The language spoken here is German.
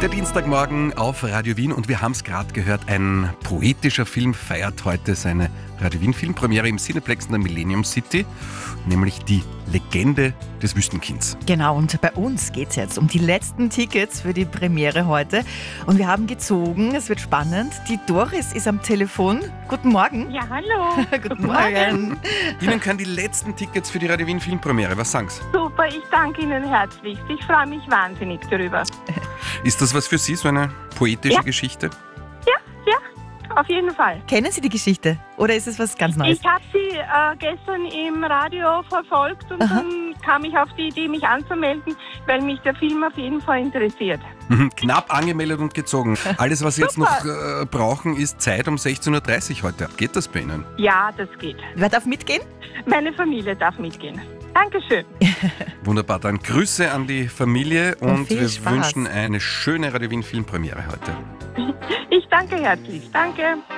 Der Dienstagmorgen auf Radio Wien und wir haben es gerade gehört, ein poetischer Film feiert heute seine Radio Wien Filmpremiere im Cineplex in der Millennium City, nämlich die Legende des Wüstenkinds. Genau, und bei uns geht es jetzt um die letzten Tickets für die Premiere heute und wir haben gezogen, es wird spannend. Die Doris ist am Telefon. Guten Morgen. Ja, hallo. Guten Morgen. Ihnen können die letzten Tickets für die Radio Wien Filmpremiere, was sagen Sie? Super, ich danke Ihnen herzlich. Ich freue mich wahnsinnig darüber. Ist das was für Sie, so eine poetische Geschichte? Ja, auf jeden Fall. Kennen Sie die Geschichte oder ist es was ganz Neues? Ich habe sie gestern im Radio verfolgt und dann kam ich auf die Idee, mich anzumelden, weil mich der Film auf jeden Fall interessiert. Knapp angemeldet und gezogen. Alles, was Sie jetzt noch brauchen, ist Zeit um 16.30 Uhr heute. Geht das bei Ihnen? Ja, das geht. Wer darf mitgehen? Meine Familie darf mitgehen. Dankeschön. Wunderbar, dann Grüße an die Familie und viel wir Spaß. wünschen eine schöne Radio Wien Filmpremiere heute. Ich danke herzlich. Danke.